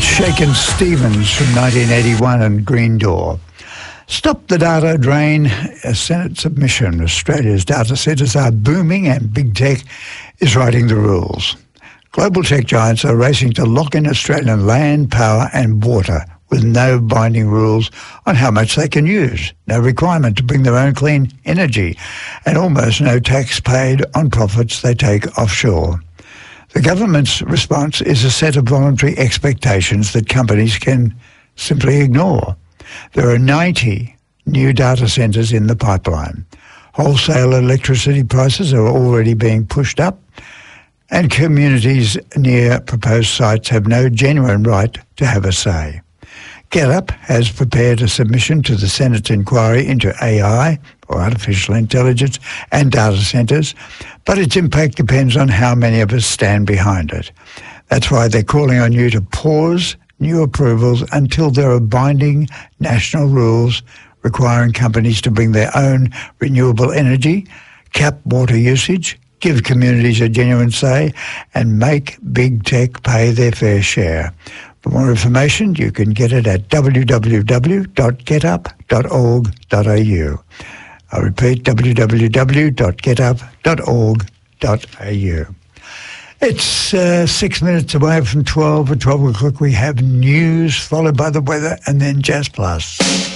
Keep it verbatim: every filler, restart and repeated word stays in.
It's Shakin' Stevens from nineteen eighty-one and Green Door. Stop the data drain, a Senate submission. Australia's data centres are booming and big tech is writing the rules. Global tech giants are racing to lock in Australian land, power and water with no binding rules on how much they can use, no requirement to bring their own clean energy, and almost no tax paid on profits they take offshore. The government's response is a set of voluntary expectations that companies can simply ignore. There are ninety new data centres in the pipeline. Wholesale electricity prices are already being pushed up, and communities near proposed sites have no genuine right to have a say. GetUp has prepared a submission to the Senate's inquiry into A I, or artificial intelligence, and data centres, but its impact depends on how many of us stand behind it. That's why they're calling on you to pause new approvals until there are binding national rules requiring companies to bring their own renewable energy, cap water usage, give communities a genuine say, and make big tech pay their fair share. For more information, you can get it at w w w dot get up dot org dot a u. I repeat, w w w dot get up dot org dot a u. It's uh, six minutes away from twelve. At twelve o'clock we have news, followed by the weather, and then Jazz Plus.